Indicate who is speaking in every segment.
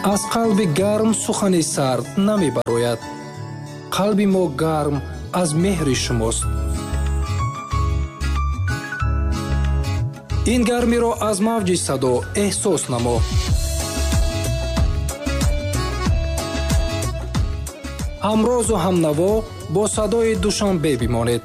Speaker 1: аз қалби гарм сухани сард намебарояд. қалби мо гарм аз меҳри шумост. ин гармиро аз мавҷи садо эҳсос намо. ҳамрозу ҳамнаво бо садои душанбе бимонед.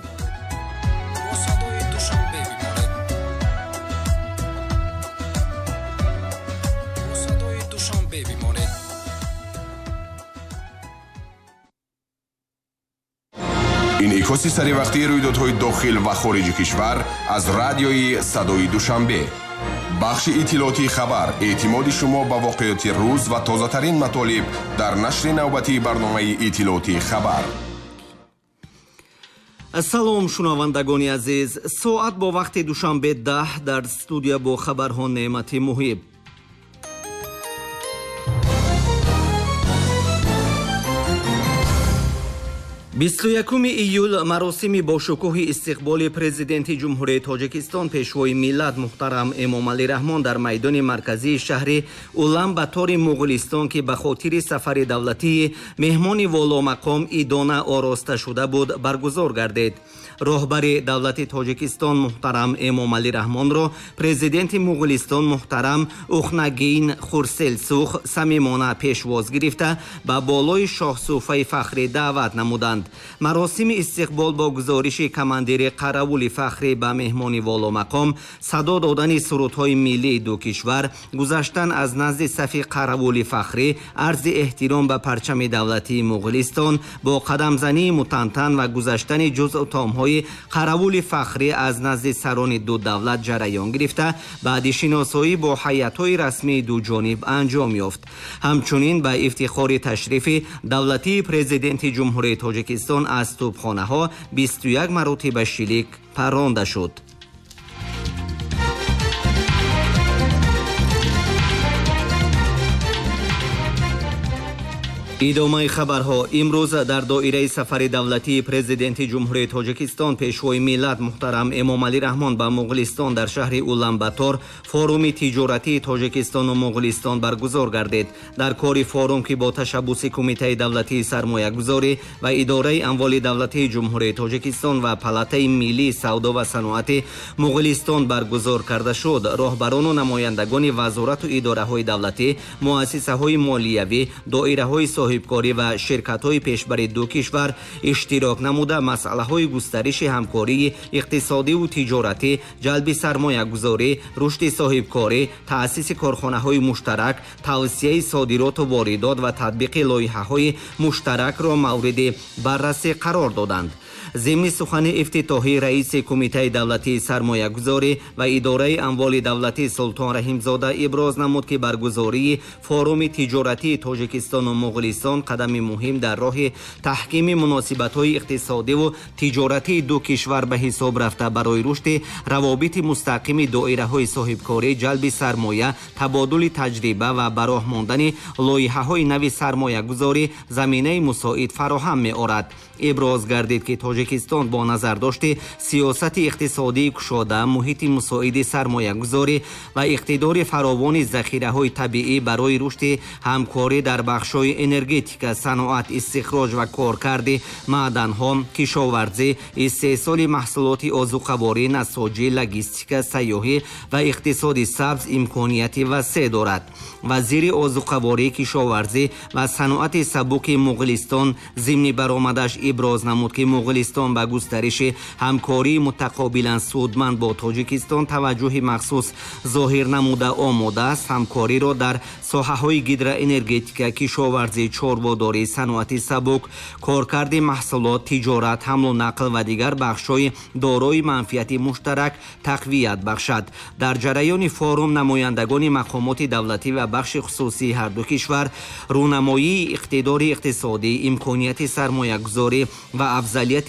Speaker 2: инъикоси саривақтии рӯйдодҳои дохил ва хориҷи кишвар аз радиои Садои Душанбе. бахши иттилоотии хабар, эътимоди шумо ба воқеоти рӯз ва тозатарин матолиб дар нашри навбатии барномаи иттилоотии хабар.
Speaker 3: салом шунавандагони азиз, соат бо вақти душанбе 10 дар студия бо хабарҳо Неъмати Муҳиб. 21 июл маросими бошукӯҳи истиқболи президенти ҷумҳурияи Тоҷикистон пешвои миллат муҳтарам Эмомалӣ Раҳмон дар майдони марказии шаҳри Улан-Батори Муғулистон ки ба хотири сафари давлатии меҳмони воломақом идона ороста шуда буд баргузор гардид. роҳбари давлати Тоҷикистон муҳтарам Эмомалӣ Раҳмонро президенти Муғулистон муҳтарам Ухнагин Хурселсух самимона пешвоз гирифта ба болои шоҳсуфаи фахрӣ даъват намуданд. маросими истиқбол бо гузориши командири қаравули фахрӣ ба меҳмони воломақом, садо додани сурудҳои миллии ду кишвар, гузаштан аз назди сафи қаравули фахрӣ, арзи эҳтиром ба парчами давлатии Муғулистон, бо қадамзании мутантан ва гузаштани ҷузъу таомҳои қаравули фахрӣ аз назди сарони ду давлат ҷараён гирифта, баъди шиносоӣ бо ҳайатҳои расмии дуҷониб анҷом ёфт. ҳамчунин ба ифтихори ташрифи давлатии президенти ҷумҳурияи Тоҷикистон аз тӯбхонаҳо 21 маротиба шилик парронда шуд. идомаи хабарҳо. имрӯз дар доираи сафари давлатии президенти ҷумҳурияи Тоҷикистон пешвои миллат муҳтарам Эмомалӣ Раҳмон ба Муғулистон дар шаҳри Улан-Батор форуми тиҷоратии Тоҷикистону Муғулистон баргузор гардид. дар кори форум ки бо ташаббуси Кумитаи давлатии сармоягузорӣ ва идораи амволи давлатии ҷумҳурияи Тоҷикистон ва палатаи миллии савдо ва саноати Муғулистон баргузор карда шуд, роҳбарону намояндагони вазорату идораҳои давлатӣ, муассисаҳои молиявӣ, доираҳои соҳибкорӣ ва ширкатҳои пешбари ду кишвар иштирок намуда масъалаҳои густариши ҳамкории иқтисодиву тиҷоратӣ, ҷалби сармоягузорӣ, рушди соҳибкорӣ, таъсиси корхонаҳои муштарак, тавсияи содироту воридот ва татбиқи лоиҳаҳои муштаракро мавриди баррасӣ қарор доданд. зимни сухани ифтитоҳӣ раиси Кумитаи давлатии сармоягузорӣ ва идораи амволи давлатӣ Султон Раҳимзода иброз намуд ки баргузории форуми тиҷоратии Тоҷикистону Муғулистон қадами муҳим дар роҳи таҳкими муносибатҳои иқтисодиву тиҷоратии ду кишвар ба ҳисоб рафта барои рушди равобити мустақими доираҳои соҳибкорӣ, ҷалби сармоя, табодули таҷриба ва ба роҳ мондани лоиҳаҳои нави сармоягузорӣ заминаи мусоид фароҳам меорад. иброз гардид ки Тоҷикистон бо назардошти сиёсати иқтисодии кушода, муҳити мусоиди сармоягузорӣ ва иқтидори фаровони захираҳои табиӣ барои рушди ҳамкорӣ дар бахшҳои энергетика, саноат, истихроҷ ва коркарди маъданҳо, кишоварзӣ, истеҳсоли маҳсулоти озуқаворӣ, насоҷӣ, логистика, сайёҳӣ ва иқтисоди сабз имконияти васеъ дорад. вазири озуқаворӣ, кишоварзӣ ва саноати сабуки Муғулистон зимни баромадаш иброз намуд ки Муғулистон ба густариши ҳамкории мутақобилан судманд бо Тоҷикистон таваҷҷӯҳи махсус зоҳир намуда омодааст. ҳамкориро дар соҳаҳои гидроэнергетика, кишоварзӣ, чорводорӣ, саноати сабук, коркарди маҳсулот, тиҷорат, ҳамлу нақл ва дигар бахшҳои дорои манфиати муштарак тақвият бахшад. дар ҷараёни форум намояндагони мақомоти давлатӣ ва бахши хусусии ҳарду кишвар рӯнамоии иқтидори иқтисодӣ, имконияти сармоягузорӣ ва афзалияти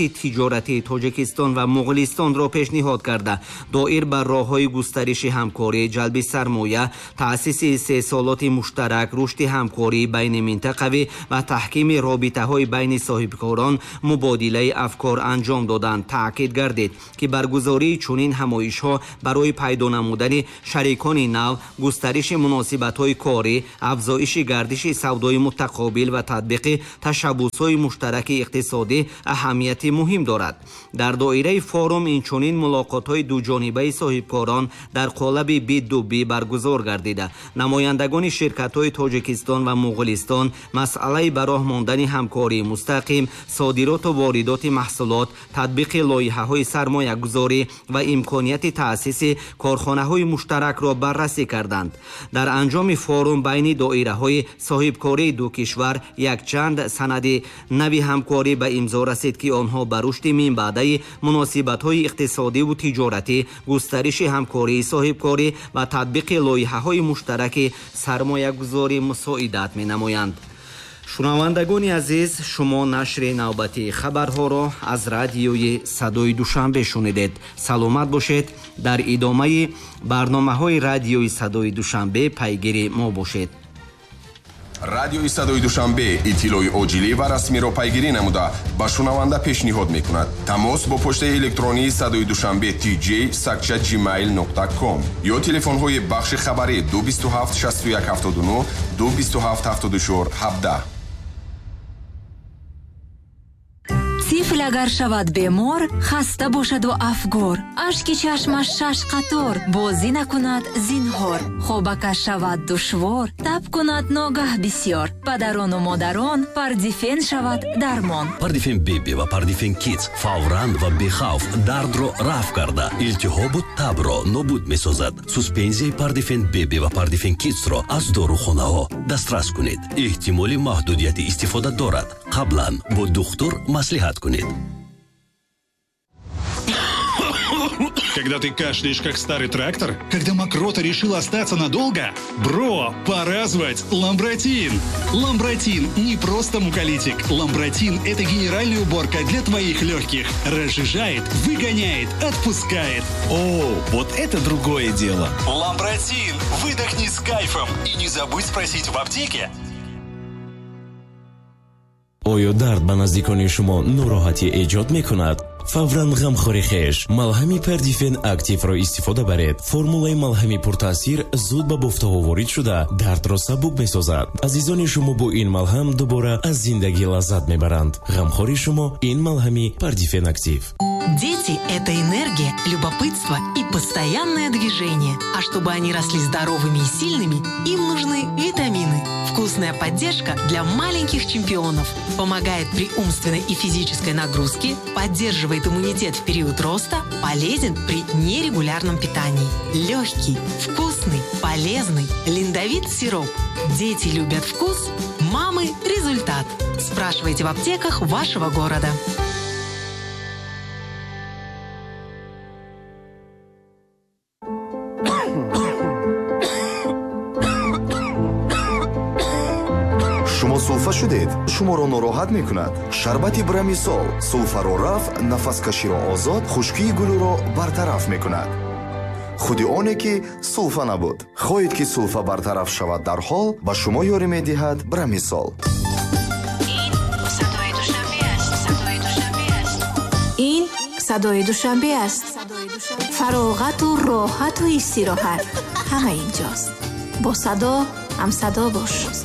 Speaker 3: муносибати тиҷоратии Тоҷикистон ва Муғулистонро пешниҳод карда, доир ба роҳҳои густариши ҳамкорӣ, ҷалби сармоя, таъсиси сесолоти муштарак, рушди ҳамкорӣ байни минтақавӣ ва таҳкими робитаҳои байни соҳибкорон мубодилаи афкор анҷом доданд. таъкид гардид, ки баргузории чунин ҳамоишҳо барои пайдо намудани шарикони нав, густариши муносибатҳои корӣ, афзоиши гардиши савдои мутақобил ва татбиқи ташаббусҳои муштараки иқтисодӣ аҳамияти муҳим дорад. дар доираи форум инчунин мулоқотҳои дуҷонибаи соҳибкорон дар қолаби B2B баргузор гардида, намояндагони ширкатҳои Тоҷикистон ва Муғулистон масъалаи ба роҳ мондани ҳамкории мустақим, содироту воридоти маҳсулот, татбиқи лоиҳаҳои сармоягузорӣ ва имконияти таъсиси корхонаҳои муштаракро баррасӣ карданд. дар анҷоми форум байни доираҳои соҳибкории ду кишвар якчанд санади нави ҳамкорӣ ба имзо расид, ки онҳо ба рушди минбаъдаи муносибатҳои иқтисодиву тиҷоратӣ, густариши ҳамкории соҳибкорӣ ва татбиқи лоиҳаҳои муштараки сармоягузорӣ мусоидат менамоянд. шунавандагони азиз, шумо нашри навбатии хабарҳоро аз радиои Садои Душанбе шунидед. саломат бошед. дар идомаи барномаҳои радиои Садои Душанбе пайгири мо бошед.
Speaker 2: радиои Садои Душанбе иттилои оҷилӣ ва расмиро пайгирӣ намуда ба шунаванда пешниҳод мекунад. тамос бо почтаи электронии Садои Душанбе tj@gmail.com ё телефонҳои бахши хабарӣ 227 61 79 227 74 17.
Speaker 4: тифл агар шавад бемор, хаста бошаду афгор, ашки чашмаш 6 қатор, бозӣ накунад зинҳор, хобакаш шавад душвор, таб кунад ногаҳ бисёр, падарону модарон Пардифен шавад дармон.
Speaker 5: Пардифен беби ва Пардифен кидс фавран ва бехавф дардро рафъ карда, илтиҳобу табро нобуд месозад. суспензияи Пардифен беби ва Пардифен кидсро аз дорухонаҳо дастрас кунед. эҳтимоли маҳдудияти истифода дорад. қаблан бо духтур маслиҳат кунед.
Speaker 6: Когда ты кашляешь, как старый трактор? Когда мокрота решила остаться надолго? Бро, пора звать Ламбротин. Ламбротин не просто муколитик. Ламбротин – это генеральная уборка для твоих легких. Разжижает, выгоняет, отпускает.
Speaker 7: О, вот это другое дело.
Speaker 6: Ламбротин. Выдохни с кайфом. И не забудь спросить в аптеке.
Speaker 7: оё дард ба наздикони шумо нороҳатӣ эҷод мекунад? фавран ғамхори хеш малҳами Пардифен активро истифода баред. формулаи малҳами пуртаъсир зуд ба бофтаҳо ворид шуда дардро сабук месозад. азизони шумо бо ин малҳам дубора аз зиндагӣ лаззат мебаранд. ғамхори шумо ин малҳами Пардифен актив.
Speaker 8: Дети – это энергия, любопытство и постоянное движение. А чтобы они росли здоровыми и сильными, им нужны витамины. Вкусная поддержка для маленьких чемпионов. Помогает при умственной и физической нагрузке, поддерживает иммунитет в период роста, полезен при нерегулярном питании. Легкий, вкусный, полезный, линдовит сироп. Дети любят вкус, мамы – результат. Спрашивайте в аптеках вашего города.
Speaker 9: шумо сулфа шудед? шуморо нороҳат мекунад? шарбати Брамисол сулфаро рафъ, нафаскаширо озод, хушкии гулӯро бартараф мекунад. худи оне ки сулфа набуд. хоҳед ки сулфа бартараф шавад дар ҳол, ба шумо ёрӣ медиҳад Брамисол.
Speaker 10: ин Садои Душанбе аст. фароғату роҳату истироҳат ҳама инҷост. бо садо ҳамсадо бош.